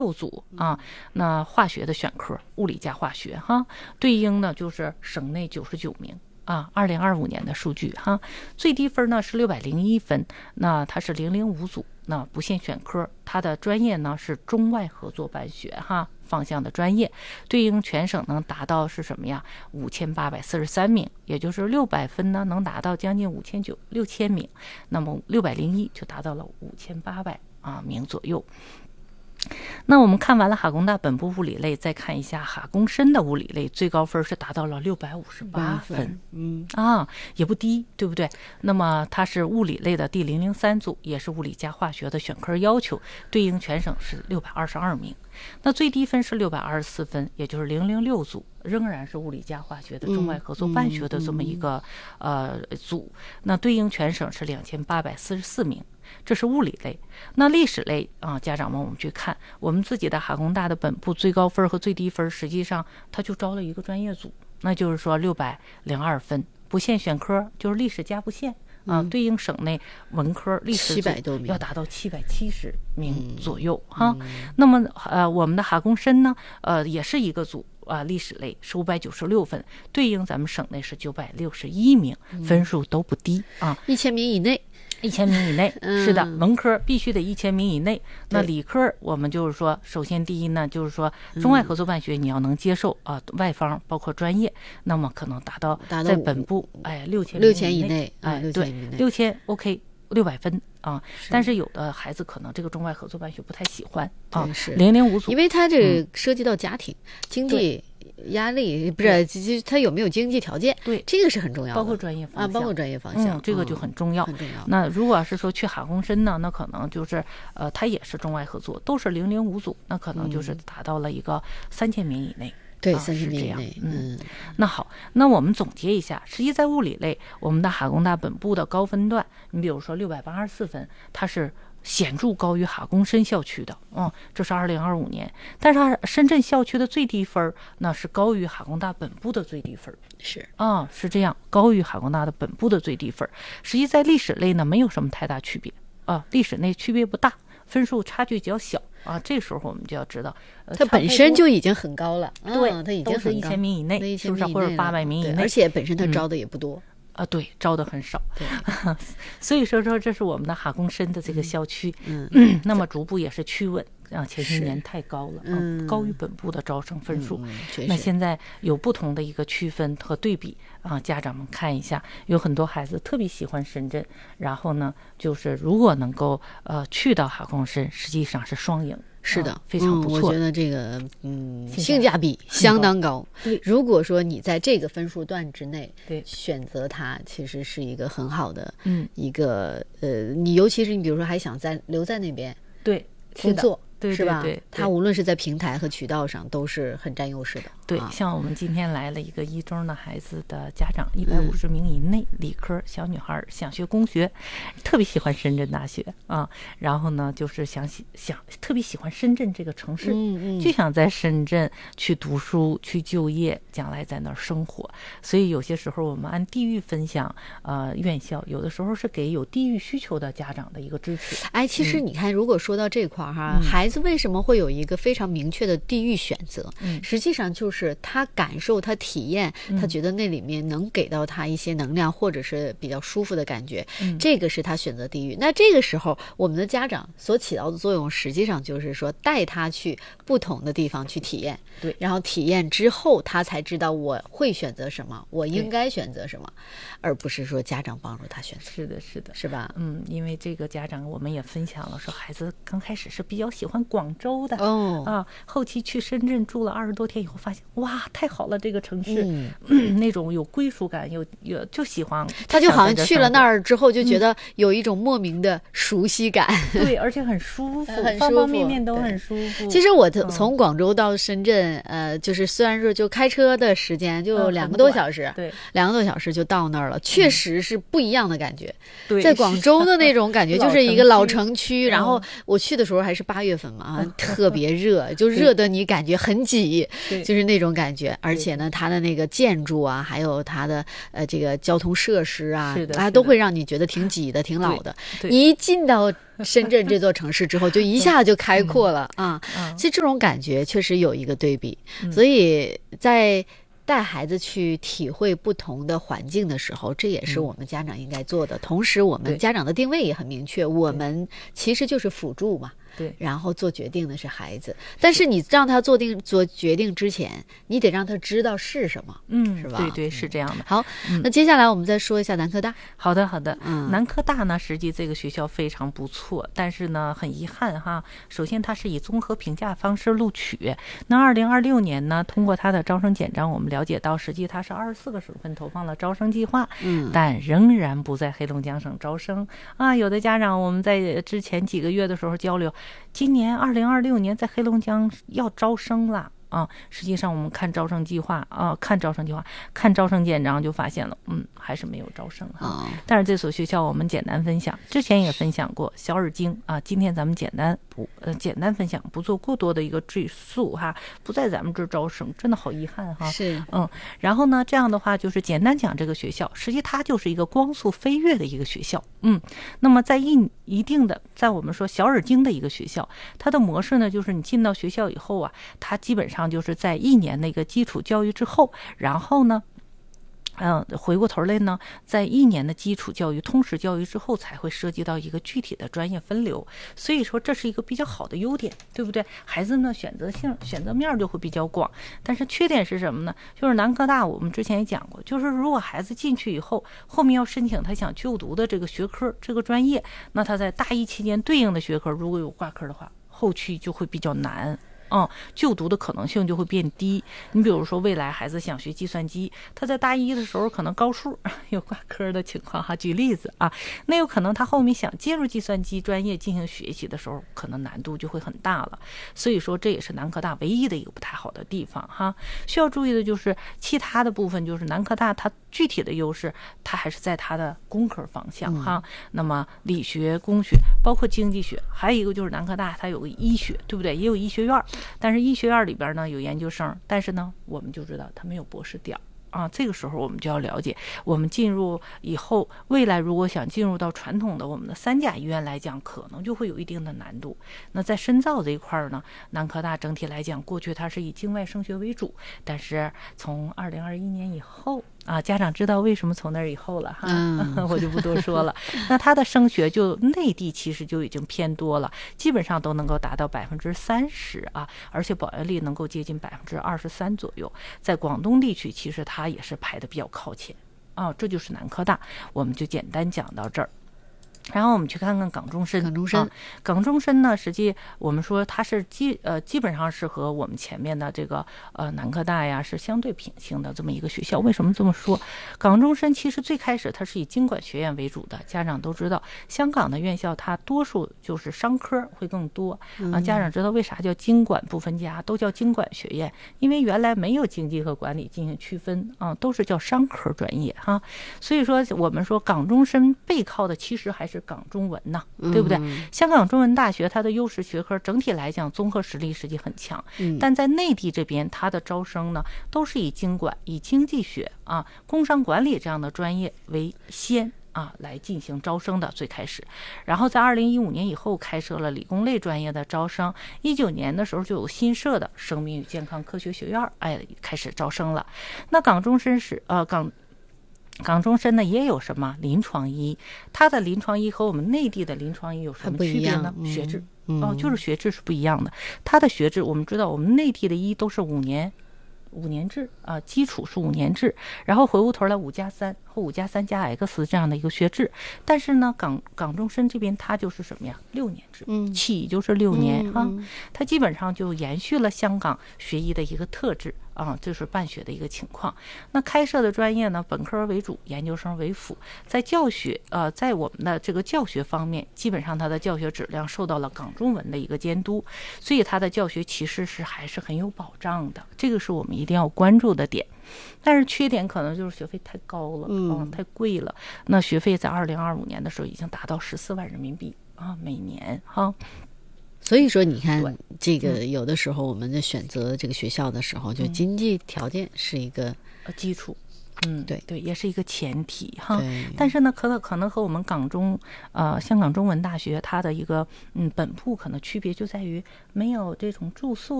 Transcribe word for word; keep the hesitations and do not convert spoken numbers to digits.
六组啊，那化学的选科，物理加化学哈，对应呢就是省内九十九名啊，二零二五年的数据哈，最低分呢是六百零一分，那它是零零五组，那不限选科，它的专业呢是中外合作办学哈方向的专业，对应全省能达到是什么呀？五千八百四十三名，也就是六百分呢能达到将近五千九六千名，那么六百零一就达到了五千八百啊名左右。那我们看完了哈工大本部物理类，再看一下哈工申的物理类，最高分是达到了六百五十八分， 嗯啊，也不低，对不对？那么它是物理类的第零零三组，也是物理加化学的选科要求，对应全省是六百二十二名。那最低分是六百二十四分，也就是零零六组，仍然是物理加化学的中外合作办学的这么一个、嗯嗯、呃组，那对应全省是两千八百四十四名。这是物理类。那历史类啊，家长们我们去看我们自己的哈工大的本部最高分和最低分，实际上它就招了一个专业组，那就是说六百零二分，不限选科，就是历史加不限啊、嗯，对应省内文科历史组要达到七百七十名左右、嗯、哈、嗯。那么呃，我们的哈工申呢，呃，也是一个组啊、呃，历史类是五百九十六分，对应咱们省内是九百六十一名，分数都不低啊， 一千名以内。 一千名以内、嗯、是的，文科必须得一千名以内。那理科我们就是说，首先第一呢，就是说中外合作办学你要能接受啊、呃，外方包括专业，那么可能达到在本部哎六千六千以内， 哎对六千 OK 六百分啊。但是有的孩子可能这个中外合作办学不太喜欢啊， 是零零五组， 因为他这个涉及到家庭、嗯、经济压力，不是其实他有没有经济条件？ 对， 这个是很重要的， 包括专业方向啊，包括专业方向， 嗯、这个就很重要。 嗯、很重要。 那如果是说去哈工申呢，那可能就是呃，它也是中外合作，都是零零五组，那可能就是达到了一个三千名以内。 嗯、对， 啊、 三千名以内。 嗯， 那好，那我们总结一下，实际在物理类，我们的哈工大本部的高分段，你比如说六百八十四分，它是显著高于哈工申校区的，嗯，这是二零二五年。但是深圳校区的最低分那是高于哈工大本部的最低分， 是啊，是这样，高于哈工大的本部的最低分。实际在历史类呢，没有什么太大区别啊，历史类区别不大，分数差距较小啊。这时候我们就要知道，呃、 它本身就已经很高了， 对， 嗯、它已经是一千名以内，是不是？或者八百名以内， 而且本身它招的也不多。嗯啊，对，招的很少，所以说说这是我们的哈工申的这个校区， 嗯， 嗯那么逐步也是趋稳，啊，前些年太高了，嗯，高于本部的招生分数， 嗯、 那现在有不同的一个区分和对比啊，家长们看一下，有很多孩子特别喜欢深圳，然后呢，就是如果能够呃去到哈工申，实际上是双赢。 是的、 哦，非常不错、 嗯。我觉得这个嗯性价比相当高。 对， 如果说你在这个分数段之内， 对， 选择它，其实是一个很好的， 嗯， 一个呃，你尤其是你比如说还想在留在那边， 对， 工作。 对是吧？ 对对对， 它无论是在平台和渠道上都是很占优势的。 对， 啊、 像我们今天来了一个一中的孩子的家长，一百五十名以内、嗯，理科小女孩想学工学，特别喜欢深圳大学啊。然后呢，就是想想特别喜欢深圳这个城市， 嗯嗯， 就想在深圳去读书、去就业，将来在那儿生活。所以有些时候我们按地域分享，呃，院校有的时候是给有地域需求的家长的一个支持。 哎，其实你看，嗯、如果说到这块儿哈，孩、嗯。为什么会有一个非常明确的地域选择？ 嗯， 实际上就是他感受、他体验，他觉得那里面能给到他一些能量，或者是比较舒服的感觉。 嗯， 这个是他选择地域。那这个时候，我们的家长所起到的作用，实际上就是说带他去不同的地方去体验。 对， 然后体验之后，他才知道我会选择什么，我应该选择什么，而不是说家长帮助他选择。 是的，是的， 是吧？ 嗯，因为这个家长我们也分享了，说孩子刚开始是比较喜欢广州的哦啊，后期去深圳住了二十多天以后，发现哇，太好了，这个城市， 嗯嗯、那种有归属感，有有就喜欢。 他就好像去了那儿之后，就觉得有一种莫名的熟悉感， 嗯、对，而且很舒服， 很舒服， 方方面面都很舒服。 其实我从广州到深圳，嗯、呃，就是虽然说就开车的时间就两个多小时， 嗯、对， 两个多小时就到那儿了，确实是不一样的感觉。 对、 嗯，在广州的那种感觉就是一个老城区，然后我去的时候还是八月份。 summer 嘛，特别热，就热的你感觉很挤，就是那种感觉。而且呢，它的那个建筑啊，还有它的呃这个交通设施啊，啊都会让你觉得挺挤的，挺老的。你一进到深圳这座城市之后，就一下就开阔了啊！其实这种感觉确实有一个对比，所以在带孩子去体会不同的环境的时候，这也是我们家长应该做的。同时，我们家长的定位也很明确，我们其实就是辅助嘛。对，然后做决定的是孩子，但是你让他做定做决定之前，你得让他知道是什么，嗯，是吧？ 对对，是这样的。 好，嗯、那接下来我们再说一下南科大。 好的，好的。嗯，南科大呢，实际这个学校非常不错，但是呢，很遗憾哈。首先，它是以综合评价方式录取。那二零二六年呢，通过它的招生简章，我们了解到，实际它是二十四个省份投放了招生计划，嗯，但仍然不在黑龙江省招生啊。有的家长，我们在之前几个月的时候交流。今年二零二六年在黑龙江要招生了啊！实际上我们看招生计划啊，看招生计划，看招生简章就发现了，嗯，还是没有招生哈、啊。但是这所学校我们简单分享，之前也分享过小尔京啊，今天咱们简单不呃简单分享，不做过多的一个赘述哈，不在咱们这儿招生，真的好遗憾哈。 是， 嗯，然后呢，这样的话就是简单讲这个学校，实际它就是一个光速飞跃的一个学校，嗯，那么在一一定的，在我们说小尔京的一个学校，它的模式呢，就是你进到学校以后啊，它基本上就是在一年的一个基础教育之后，然后呢嗯，回过头来呢，在一年的基础教育、通识教育之后，才会涉及到一个具体的专业分流。所以说，这是一个比较好的优点，对不对？孩子呢，选择性、选择面就会比较广。但是缺点是什么呢？就是南科大，我们之前也讲过，就是如果孩子进去以后，后面要申请他想就读的这个学科、这个专业，那他在大一期间对应的学科如果有挂科的话，后期就会比较难。嗯，就读的可能性就会变低。你比如说，未来孩子想学计算机，他在大一的时候可能高数有挂科的情况哈。举例子啊，那有可能他后面想进入计算机专业进行学习的时候，可能难度就会很大了。所以说，这也是南科大唯一的一个不太好的地方哈。需要注意的就是其他的部分，就是南科大它具体的优势，它还是在它的工科方向哈。嗯、那么理学、工学，包括经济学，还有一个就是南科大它有个医学，对不对？也有医学院。但是医学院里边呢有研究生，但是呢我们就知道他没有博士点啊。这个时候我们就要了解，我们进入以后，未来如果想进入到传统的我们的三甲医院来讲，可能就会有一定的难度。那在深造这一块呢，南科大整体来讲，过去它是以境外升学为主，但是从二零二一年以后。啊，家长知道为什么从那儿以后了哈，嗯、我就不多说了。那他的升学就内地其实就已经偏多了，基本上都能够达到百分之三十啊，而且保研率能够接近百分之二十三左右。在广东地区，其实它也是排的比较靠前啊。这就是南科大，我们就简单讲到这儿。然后我们去看看港中深， 港中深，啊、 港中深呢，实际我们说它是基呃基本上是和我们前面的这个呃南科大呀是相对平行的这么一个学校。为什么这么说？港中深其实最开始它是以经管学院为主的，家长都知道，香港的院校它多数就是商科会更多啊。家长知道为啥叫经管不分家，都叫经管学院，因为原来没有经济和管理进行区分啊，都是叫商科专业哈。所以说我们说港中深背靠的其实还是。是港中文呐，对不对？嗯、香港中文大学它的优势学科整体来讲综合实力实际很强，嗯、但在内地这边它的招生呢都是以经管、以经济学啊、工商管理这样的专业为先啊来进行招生的最开始，然后在二零一五年以后开设了理工类专业的招生，一九年的时候就有新设的生命与健康科学学院，哎，开始招生了。那港中深是呃港。港中深呢也有什么临床医，它的临床医和我们内地的临床医有什么区别呢？学制、嗯、哦，就是学制是不一样的。它的学制我们知道，我们内地的医都是五年，五年制啊，基础是五年制，然后回过头来五加三或五加三加 X 这样的一个学制。但是呢，港港中深这边它就是什么呀？六年制，嗯，起就是六年啊、嗯嗯，它基本上就延续了香港学医的一个特质。啊，就是办学的一个情况。那开设的专业呢，本科为主，研究生为辅。在教学，呃，在我们的这个教学方面，基本上它的教学质量受到了港中文的一个监督，所以它的教学其实是还是很有保障的。这个是我们一定要关注的点。但是缺点可能就是学费太高了，嗯，啊、太贵了。那学费在二零二五年的时候已经达到十四万人民币啊，每年哈。 所以说你看这个有的时候我们在选择这个学校的时候，就经济条件是一个基础。嗯， 对对，也是一个前提哈。但是呢，可能可能和我们港中呃香港中文大学它的一个嗯本部可能区别就在于没有这种住宿